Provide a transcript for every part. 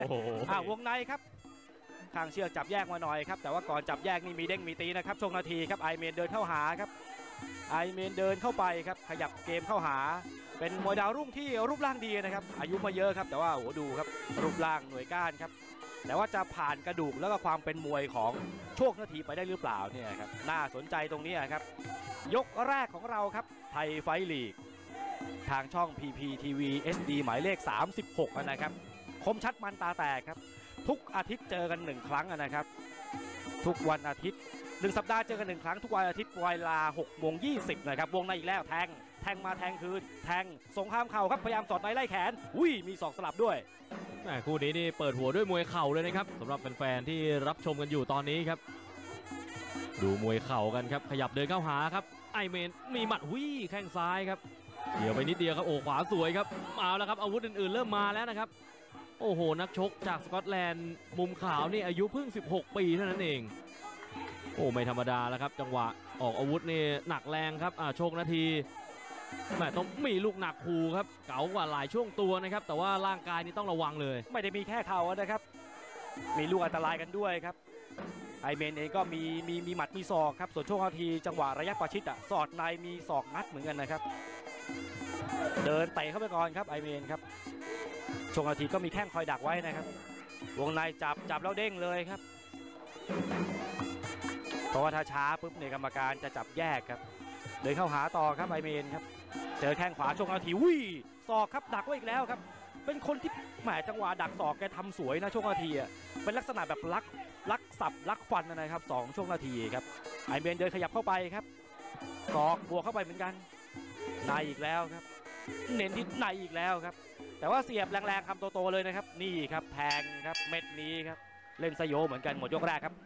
โอ้โหวงในครับข้างเชือกจับแยกมาหน่อยครับแต่ว่าก่อนจับแยกนี่มีเด้งมีตีนะครับช่วงนาทีครับไอเมนเดินเข้าหาครับไอเมนเดินเข้าไปครับขยับเกมเข้าหาเป็นมวยดาวรุ่งที่รูปร่างดีนะครับอายุมาเยอะครับแต่ว่าโอ้ดูครับรูปร่างหน่วยก้านครับแต่ว่าจะผ่านกระดูกแล้วก็ความเป็นมวยของโชคนาทีไปได้หรือเปล่าเนี่ยครับน่าสนใจตรงนี้ครับยกแรกของเราครับไทยไฟท์ลีกทางช่อง PPTV SD หมายเลข36นะครับคมชัดมันตาแตกครับทุกอาทิตย์เจอกัน1ครั้งนะครับทุกวันอาทิตย์1สัปดาห์เจอกัน1ครั้งทุกวันอาทิตย์เวลา 6:20 นะครับวงในอีกแล้วแทงมาแทงคืนแทงสงครามเข่าครับพยายามสอดในไล่แขนมีศอกสลับด้วยคู่นี้นี่เปิดหัวด้วยมวยเข่าเลยนะครับสำหรับแฟนๆที่รับชมกันอยู่ตอนนี้ครับดูมวยเข่ากันครับขยับเดินเข้าหาครับไอเมนมีหมัดแข้งซ้ายครับเดี๋ยวไปนิดเดียวครับโอ้ขวาสวยครับเอาแล้วครับอาวุธอื่นๆเริ่มมาแล้วนะครับโอ้โหนักชกจากสกอตแลนด์มุมขาวนี่อายุเพิ่ง16ปีเท่านั้นเองโอ้ไม่ธรรมดาแล้วครับจังหวะออกอาวุธนี่หนักแรงครับโชคนาทีแม่ต้องมีลูกหนักคูครับเก๋ากว่าหลายช่วงตัวนะครับแต่ว่าร่างกายนี่ต้องระวังเลยไม่ได้มีแค่เข่านะครับมีลูกอันตรายกันด้วยครับไอเมนเองก็มีหมัดมีศอกครับส่วนโชคนาทีจังหวะระยะประชิดสอดในมีศอกงัดเหมือนกันนะครับเดินเตะเข้าไปก่อนครับไอเมนครับโชคนาทีก็มีแข้งคอยดักไว้นะครับวงในจับแล้วเด้งเลยครับเพราะว่าถ้าช้าปุ๊บเนี่ยกรรมการจะจับแยกครับเดินเข้าหาต่อครับไอเมนครับเจอแข้งขวาโชคนาทีศอกครับดักไว้อีกแล้วครับเป็นคนที่แหมจังหวะดักศอกแกทำสวยนะโชคนาทีเป็นลักษณะแบบลักสับลักฟันนะครับ2ช่วงนาทีครับไอเมนเดินขยับเข้าไปครับศอกบวกเข้าไปเหมือนกันในอีกแล้วครับเน้นที่ในอีกแล้วครับแต่ว่าเสียบแรงๆคำโตๆเลยนะครับนี่ครับแทงครับเม็ดนี้ครับเล่นสโยเหมือนกันหมดยกแรกครับ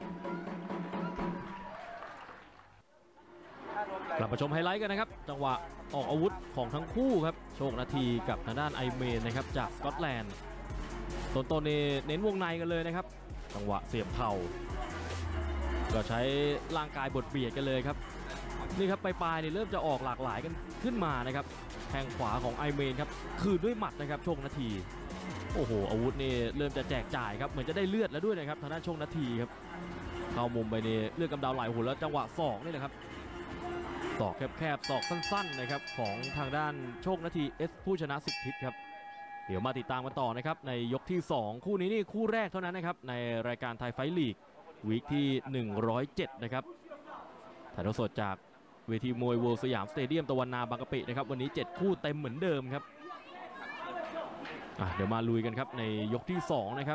กลับมาชมไฮไลท์กันนะครับจังหวะออกอาวุธของทั้งคู่ครับโชคนาทีกับทางด้านไอเมนนะครับจากสกอตแลนด์ต้นนี่เน้นวงในกันเลยนะครับจังหวะเสียบเข่าก็ใช้ร่างกายบดเบียดกันเลยครับนี่ครับปลายๆนี่เริ่มจะออกหลากหลายกันขึ้นมานะครับแข้งขวาของไอเมนครับคืนด้วยหมัดนะครับโชคนาทีโอ้โหอาวุธนี่เริ่มจะแจกจ่ายครับเหมือนจะได้เลือดแล้วด้วยนะครับทางด้านโชคนาทีครับเข้ามุมไปนี่เลือดกำเดาไหลโหแล้วจังหวะศอกนี่แหละครับศอกแคบๆศอกสั้นๆนะครับของทางด้านโชคนาทีผู้ชนะ10ทิศครับเดี๋ยวมาติดตามกันต่อนะครับในยกที่2คู่นี้นี่คู่แรกเท่านั้นนะครับในรายการไทยไฟท์ลีกวีคที่107นะครับถ่ายทอดสดจากเวทีมวยเวิลด์สยามสเตเดียมตะวันนาบางกะปินะครับวันนี้7คู่เต็มเหมือนเดิมครับเดี๋ยวมาลุยกันครับในยกที่2นะครับ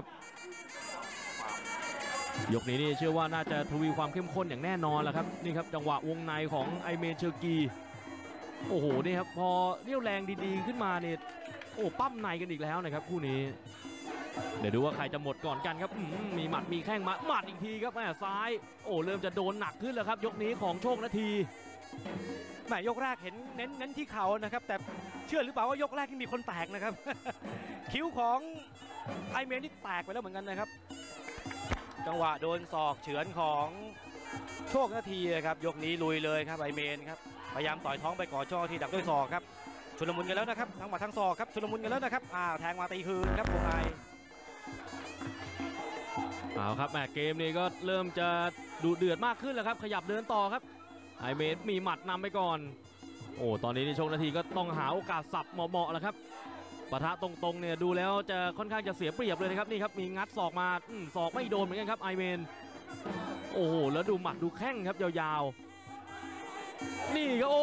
ยกนี้นี่เชื่อว่าน่าจะทวีความเข้มข้นอย่างแน่นอนแหละครับนี่ครับจังหวะวงในของไอเมนเชอร์กีโอ้โหนี่ครับพอเรี่ยวแรงดีๆขึ้นมาเนี่ยโอ้ปั้มในกันอีกแล้วนะครับคู่นี้เดี๋ยวดูว่าใครจะหมดก่อนกันครับมีหมัดมีแข้งหมัดอีกทีครับซ้ายโอ้เริ่มจะโดนหนักขึ้นแล้วครับยกนี้ของโชคนาทีแหมยกแรกเห็นเน้นที่เข่านะครับแต่เชื่อหรือเปล่าว่ายกแรกที่มีคนแตกนะครับ คิ้วของไอเมนนี่แตกไปแล้วเหมือนกันนะครับจังหวะโดนศอกเฉือนของโชคนาทีครับยกนี้ลุยเลยครับไอเมนครับพยายามต่อยท้องไปก่อนโชคนาทีดักด้วยศอกครับชุลมุนกันแล้วนะครับทั้งหมัดทั้งศอกครับชุลมุนกันแล้วนะครับแทงมาตีคืนครับวงในเอาครับเกมนี้ก็เริ่มจะดุเดือดมากขึ้นแล้วครับขยับเดินต่อครับไอเมนมีหมัดนำไปก่อนโอ้ตอนนี้นี่โชคนาทีก็ต้องหาโอกาสสับเหมาะๆแล้วครับปะทะตรงๆเนี่ยดูแล้วจะค่อนข้างจะเสียเปรียบเลยนะครับนี่ครับมีงัดศอกมาศอกไม่โดนเหมือนกันครับไอเมนโอ้โหแล้วดูหมัดดูแข้งครับยาวๆนี่ครับ